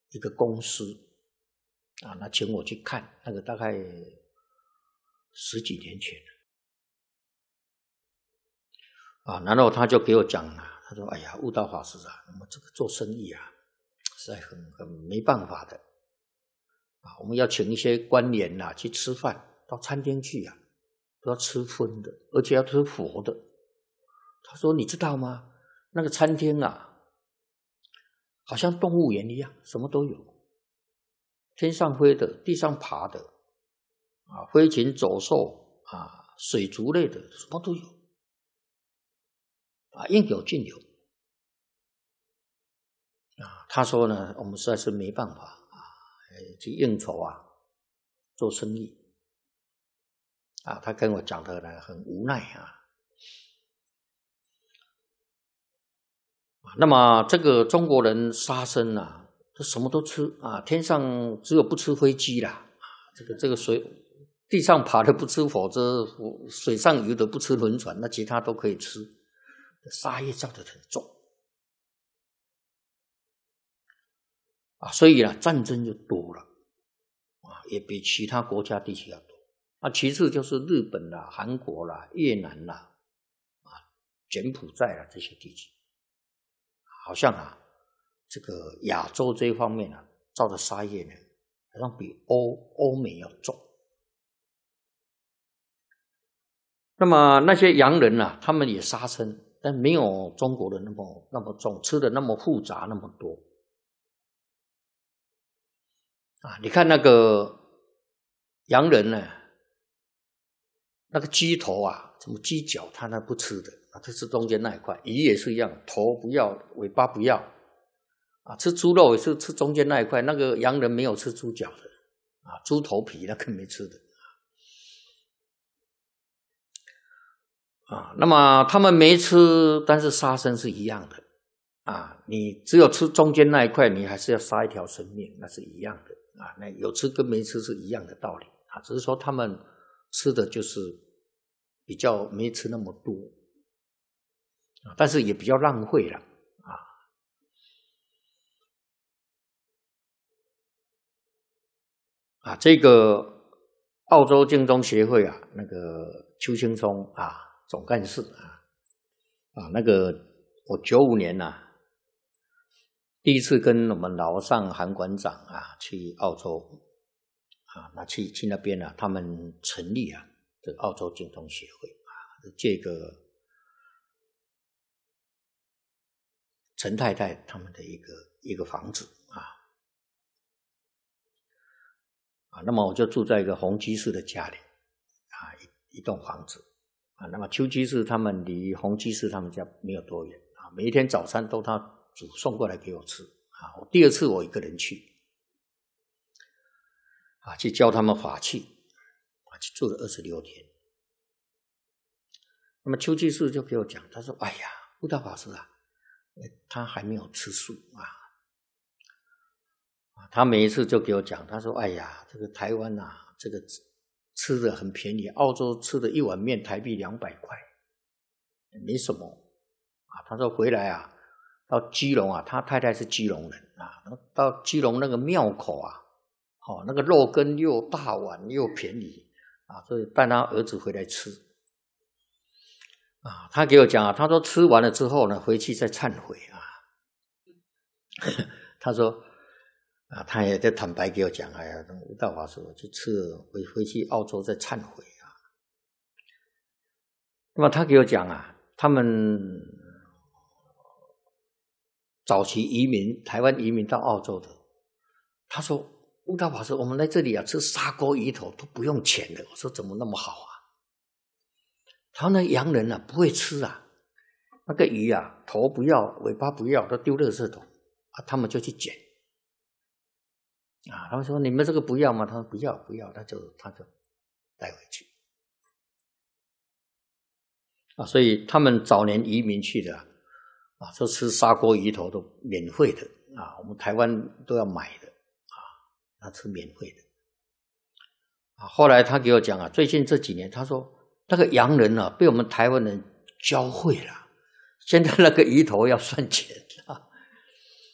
一个公司啊，那请我去看，那个大概10几年前啊，然后他就给我讲了，他说：“哎呀，悟道法师啊，我们这个做生意啊，实在很没办法的啊，我们要请一些官员啊去吃饭，到餐厅去啊，都要吃荤的，而且要吃佛的。”他说：“你知道吗？那个餐厅啊，好像动物园一样，什么都有，天上飞的，地上爬的，啊，飞禽走兽啊，水族类的，什么都有，啊，应有尽有。啊，他说呢，我们实在是没办法啊，去应酬啊，做生意啊，他跟我讲的呢，很无奈啊。那么这个中国人杀生啊，这什么都吃啊，天上只有不吃飞机啦，这个水地上爬的不吃火车，水上游的不吃轮船，那其他都可以吃，杀业造得很重啊，所以呢，战争就多了啊，也比其他国家地区要多啊。其次就是日本啦、韩国啦、越南啦、啊柬埔寨啦这些地区。好像啊，这个亚洲这一方面啊，造的杀业呢，好像比欧美要重。那么那些洋人啊，他们也杀生，但没有中国的那么重，吃的那么复杂那么多。啊，你看那个洋人呢，那个鸡头啊，什么鸡脚，他那不吃的。啊，这是中间那一块，鱼也是一样，头不要，尾巴不要，啊，吃猪肉也是吃中间那一块，那个洋人没有吃猪脚的，啊，猪头皮那个没吃的，啊，那么他们没吃，但是杀生是一样的，啊，你只有吃中间那一块，你还是要杀一条生命，那是一样的，啊，那有吃跟没吃是一样的道理，啊，只是说他们吃的就是比较没吃那么多。但是也比较浪费了啊！这个澳洲净宗协会啊，那个邱兴聪啊，总干事啊，那个我95年第一次跟我们老上韩馆长啊去澳洲啊，那去那边他们成立这个澳洲净宗协会啊，这个。陈太太他们的一个房子啊，那么我就住在一个洪居士的家里啊，一栋房子啊。那么邱居士他们离洪居士他们家没有多远啊，每一天早餐都他煮送过来给我吃啊。我第二次我一个人去啊，去教他们法器啊，去住了26天。那么邱居士就给我讲，他说：“哎呀，悟道法师啊。”他还没有吃素他每一次就给我讲，他说：“哎呀，这个台湾这个吃的很便宜，澳洲吃的一碗面台币200块，没什么他说回来到基隆他太太是基隆人到基隆那个庙口那个肉羹又大碗又便宜所以带他儿子回来吃。”他给我讲他说吃完了之后呢，回去再忏悔他说他也在坦白给我讲，哎呀，悟道法师我去吃了，回去澳洲再忏悔那么他给我讲他们早期移民，台湾移民到澳洲的，他说悟道法师，我们来这里吃砂锅鱼头都不用钱的。我说怎么那么好他那洋人不会吃那个鱼头不要尾巴不要都丢垃圾桶他们就去捡他们说你们这个不要吗？他说不要，他就带回去所以他们早年移民去的说吃砂锅鱼头都免费的我们台湾都要买的他吃免费的后来他给我讲最近这几年他说那个洋人被我们台湾人教会了，现在那个鱼头要算钱